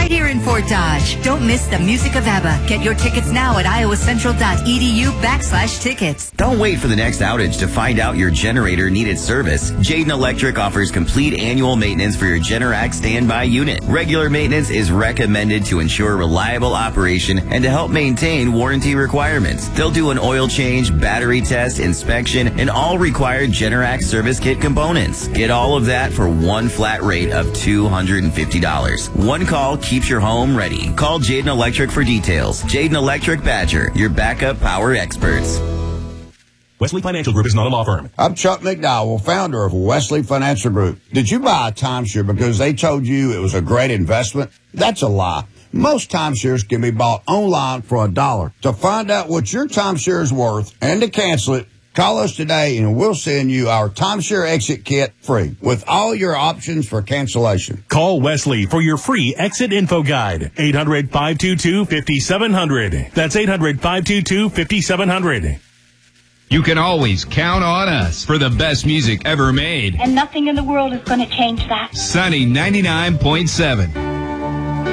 right here in Fort Dodge. Don't miss the music of ABBA. Get your tickets now at iowacentral.edu/tickets. Don't wait for the next outage to find out your generator needed service. Jayden Electric offers complete annual maintenance for your Generac standby unit. Regular maintenance is recommended to ensure reliable operation and to help maintain warranty requirements. They'll do an oil change, battery test, inspection, and all required Generac service kit components. Get all of that for one flat rate of $250. One call keeps your home ready. Call Jayden Electric for details. Jayden Electric Badger, your backup power experts. Wesley Financial Group is not a law firm. I'm Chuck McDowell, founder of Wesley Financial Group. Did you buy a timeshare because they told you it was a great investment? That's a lie. Most timeshares can be bought online for $1. To find out what your timeshare is worth and to cancel it, call us today and we'll send you our timeshare exit kit free with all your options for cancellation. Call Wesley for your free exit info guide. 800-522-5700. That's 800-522-5700. You can always count on us for the best music ever made. And nothing in the world is going to change that. Sunny 99.7.